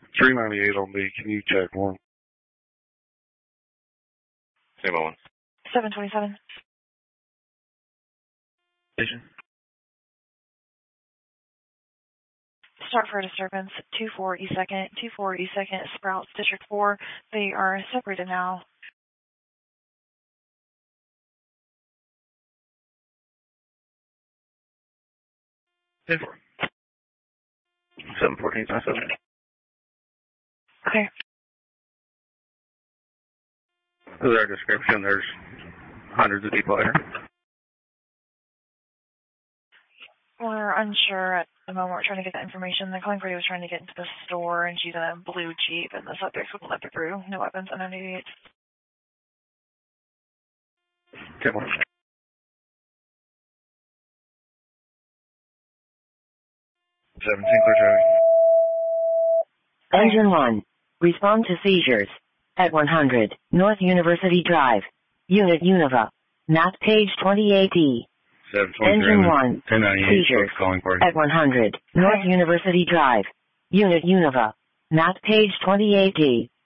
398 on B. Can you check one? Same one. 727. Station. Start for a disturbance. 24 East 2nd. 24 East 2nd, Sprouts, District 4. They are separated now. 714, 7. Okay. With our description, there's hundreds of people here. We're unsure at the moment. We're trying to get that information. The calling party was trying to get into the store, and she's in a blue Jeep, and the subjects wouldn't let her through. No weapons, unknown. 10 more. 17, clear traffic. Engine 1. Respond to seizures. At 100, North University Drive. Unit Univa. Map page 28E. Engine 1. Seizures. At 100, North University Drive. Unit Univa. Map page 28E.